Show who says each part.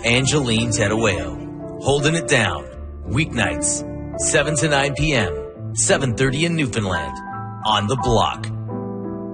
Speaker 1: Angeline Terueo. Holding it down. Weeknights, 7 to 9 p.m., 7:30 in Newfoundland. On the Block.